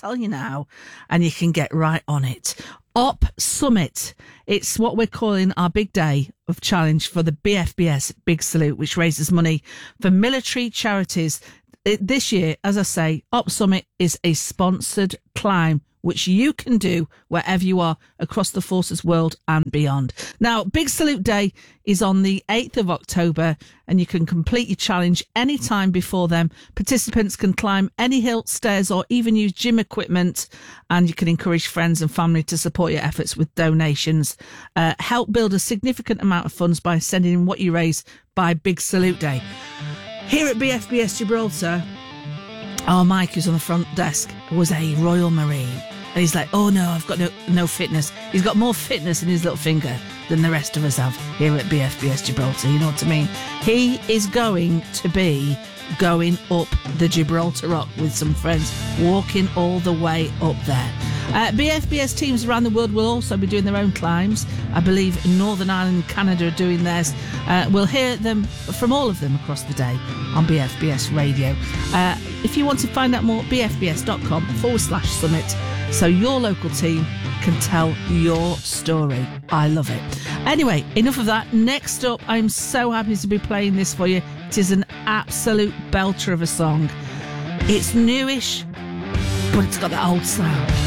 tell you now, and you can get right on it. Op Summit. It's what we're calling our big day of challenge for the BFBS Big Salute, which raises money for military charities. This year, as I say, Op Summit is a sponsored climb, which you can do wherever you are across the Forces world and beyond. Now, Big Salute Day is on the 8th of October, and you can complete your challenge any time before then. Participants can climb any hill, stairs, or even use gym equipment, and you can encourage friends and family to support your efforts with donations. Help build a significant amount of funds by sending in what you raise by Big Salute Day. Here at BFBS Gibraltar, our Mike, who's on the front desk, was a Royal Marine. And he's like, oh no, I've got no fitness. He's got more fitness in his little finger than the rest of us have here at BFBS Gibraltar. You know what I mean? He is going to be going up the Gibraltar Rock with some friends, walking all the way up there. BFBS teams around the world will also be doing their own climbs. I believe Northern Ireland and Canada are doing theirs. We'll hear them from all of them across the day on BFBS Radio. If you want to find out more, bfbs.com/summit, so your local team can tell your story. I love it. Anyway, enough of that. Next up, I'm so happy to be playing this for you. It is an absolute belter of a song. It's newish, but it's got that old sound.